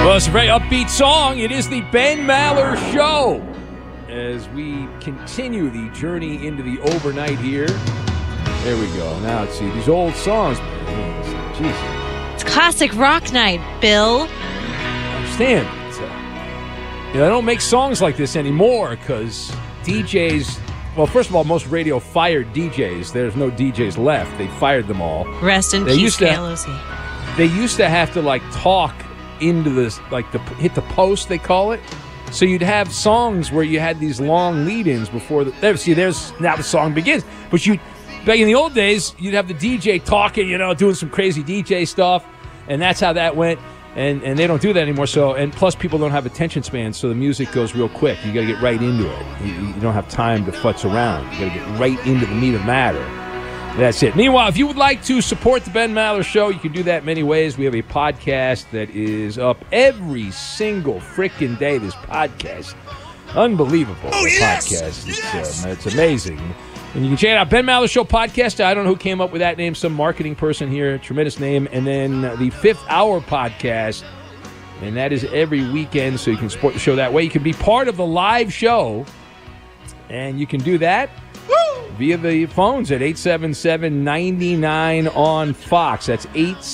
Well, it's a very upbeat song. It is the Ben Maller Show. As we continue the journey into the overnight here. There we go. Now, let's see. These old songs, man. Jeez. It's classic rock night, Bill. I understand. They don't make songs like this anymore because DJs... Well, first of all, most radio fired DJs. There's no DJs left. They fired them all. Rest in peace, KLOC. They used to have to, talk into this, hit the post, they call it. So you'd have songs where you had these long lead-ins before now the song begins. But back in the old days, you'd have the DJ talking, doing some crazy DJ stuff, and that's how that went. And they don't do that anymore. So, and plus people don't have attention spans, so the music goes real quick. You got to get right into it. You don't have time to futz around. You got to get right into the meat of matter. That's it. Meanwhile, if you would like to support the Ben Maller Show, you can do that many ways. We have a podcast that is up every single frickin' day. This podcast, unbelievable. Oh, yes! Podcast. It's amazing. And you can check it out, Ben Maller Show Podcast. I don't know who came up with that name, some marketing person here, tremendous name. And then the Fifth Hour Podcast, and that is every weekend, so you can support the show that way. You can be part of the live show, and you can do that via the phones at 877-99 on Fox. That's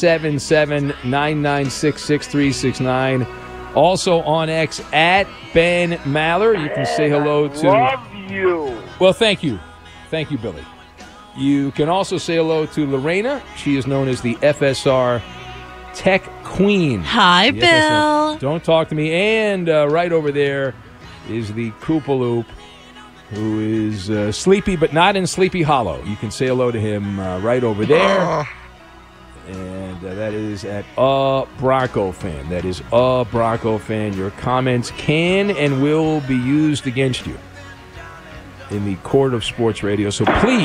877-996-6369. Also on X at Ben Maller. You can say hello to... Love you. Well, thank you. Thank you, Billy. You can also say hello to Lorena. She is known as the FSR Tech Queen. Hi, Bill. Don't talk to me. And right over there is the Koopaloop, who is sleepy, but not in Sleepy Hollow. You can say hello to him right over there. And that is at Bronco Fan. That is Bronco Fan. Your comments can and will be used against you in the court of sports radio. So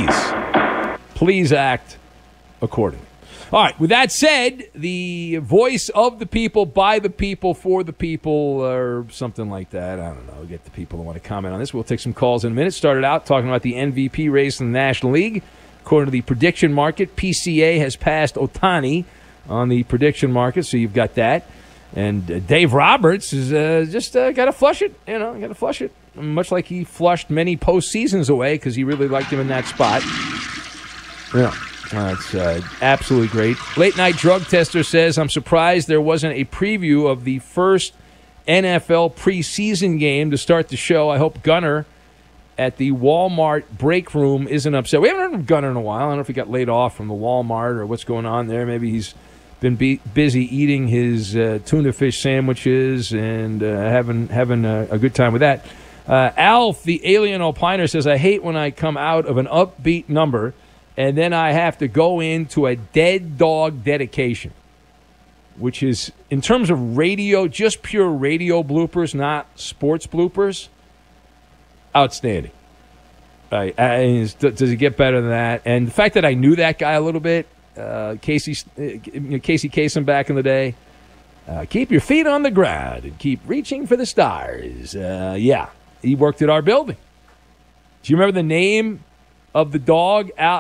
please act accordingly. All right, with that said, the voice of the people, by the people, for the people, or something like that. I don't know. Get the people who want to comment on this. We'll take some calls in a minute. Started out talking about the MVP race in the National League. According to the prediction market, PCA has passed Ohtani on the prediction market, so you've got that. And Dave Roberts is just got to flush it. Got to flush it. Much like he flushed many postseasons away because he really liked him in that spot. Yeah. That's absolutely great. Late Night Drug Tester says, I'm surprised there wasn't a preview of the first NFL preseason game to start the show. I hope Gunner at the Walmart break room isn't upset. We haven't heard from Gunner in a while. I don't know if he got laid off from the Walmart or what's going on there. Maybe he's been busy eating his tuna fish sandwiches and having a good time with that. Alf, the alien opiner, says, I hate when I come out of an upbeat number and then I have to go into a dead dog dedication, which is, in terms of radio, just pure radio bloopers, not sports bloopers, outstanding. Does it get better than that? And the fact that I knew that guy a little bit, Casey Kasem back in the day, keep your feet on the ground and keep reaching for the stars. Yeah, he worked at our building. Do you remember the name of the dog out?